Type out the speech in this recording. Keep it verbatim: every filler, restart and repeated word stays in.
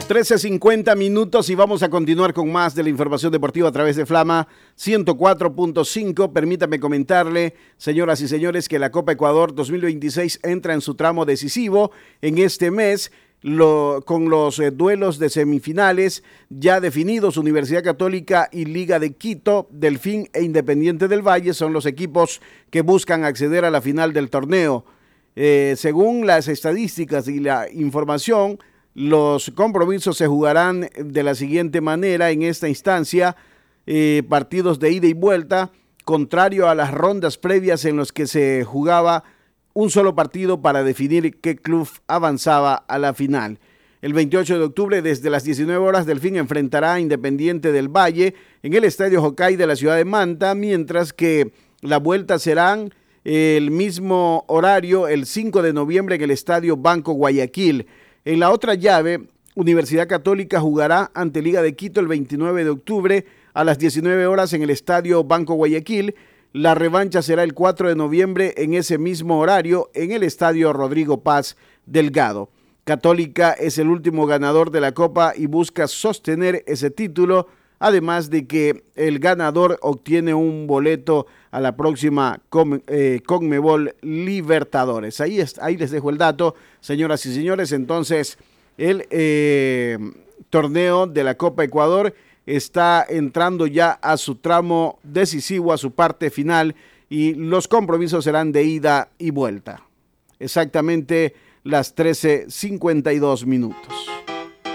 trece cincuenta minutos y vamos a continuar con más de la información deportiva a través de Flama ciento cuatro punto cinco. Permítame comentarle, señoras y señores, que la Copa Ecuador dos mil veintiséis entra en su tramo decisivo en este mes. Lo, con los eh, duelos de semifinales ya definidos. Universidad Católica y Liga de Quito, Delfín e Independiente del Valle son los equipos que buscan acceder a la final del torneo. Eh, según las estadísticas y la información, los compromisos se jugarán de la siguiente manera en esta instancia: eh, partidos de ida y vuelta, contrario a las rondas previas en los que se jugaba un solo partido para definir qué club avanzaba a la final. El veintiocho de octubre, desde las diecinueve horas, Delfín enfrentará a Independiente del Valle en el Estadio Jocay de la ciudad de Manta, mientras que la vuelta serán el mismo horario el cinco de noviembre en el Estadio Banco Guayaquil. En la otra llave, Universidad Católica jugará ante Liga de Quito el veintinueve de octubre a las diecinueve horas en el Estadio Banco Guayaquil. La revancha será el cuatro de noviembre en ese mismo horario en el Estadio Rodrigo Paz Delgado. Católica es el último ganador de la Copa y busca sostener ese título, además de que el ganador obtiene un boleto a la próxima Con, eh, Conmebol Libertadores. Ahí, es, ahí les dejo el dato, señoras y señores. Entonces, el eh, torneo de la Copa Ecuador está entrando ya a su tramo decisivo, a su parte final, y los compromisos serán de ida y vuelta. Exactamente las trece cincuenta y dos minutos.